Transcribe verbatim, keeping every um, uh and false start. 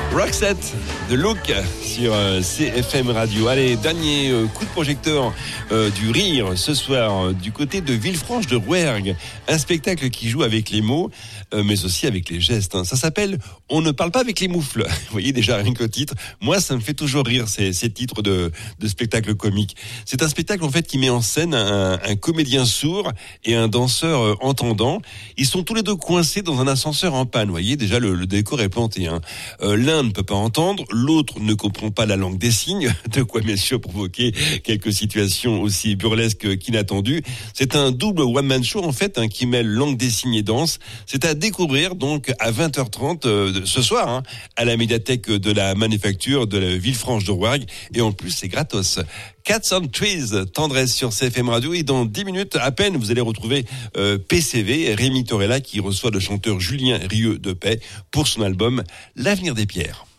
Roxette de Look sur euh, C F M Radio. Allez, dernier euh, coup de projecteur euh, du rire ce soir euh, du côté de Villefranche de Rouergue. Un spectacle qui joue avec les mots, euh, mais aussi avec les gestes. Hein. Ça s'appelle « On ne parle pas avec les moufles ». Vous voyez déjà rien que le titre. Moi, ça me fait toujours rire ces, ces titres de, de spectacles comiques. C'est un spectacle en fait qui met en scène un, un comédien sourd et un danseur euh, entendant. Ils sont tous les deux coincés dans un ascenseur en panne. Vous voyez déjà le, le décor est planté. Hein. Euh, l'un ne peut pas entendre, l'autre ne comprend pas la langue des signes, de quoi bien sûr provoquer quelques situations aussi burlesques qu'inattendues. C'est un double one-man show en fait hein, qui mêle langue des signes et danse. C'est à découvrir donc à vingt heures trente euh, ce soir hein, à la médiathèque de la Manufacture de la Villefranche de Rouergue et en plus c'est gratos. Cats on Trees, tendresse sur C F M Radio et dans dix minutes à peine vous allez retrouver euh, P C V, Rémi Torella qui reçoit le chanteur Julien Rieu de Paix pour son album L'avenir des pierres.